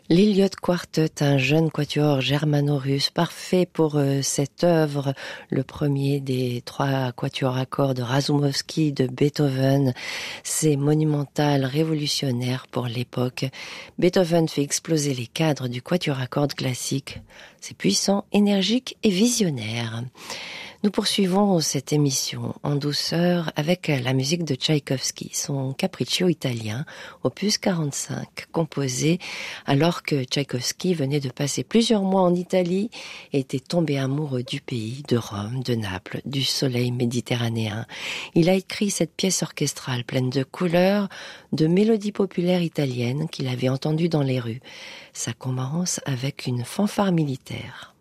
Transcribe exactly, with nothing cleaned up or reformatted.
L'Eliot Quartet, un jeune quatuor germano-russe, parfait pour euh, cette œuvre, le premier des trois quatuors à cordes de Razumovsky de Beethoven. C'est monumental, révolutionnaire pour l'époque. Beethoven fait exploser les cadres du quatuor à cordes classique. C'est puissant, énergique et visionnaire. Nous poursuivons cette émission en douceur avec la musique de Tchaïkovski, son Capriccio italien, opus quarante-cinq, composé alors que Tchaïkovski venait de passer plusieurs mois en Italie et était tombé amoureux du pays, de Rome, de Naples, du soleil méditerranéen. Il a écrit cette pièce orchestrale pleine de couleurs, de mélodies populaires italiennes qu'il avait entendues dans les rues. Ça commence avec une fanfare militaire.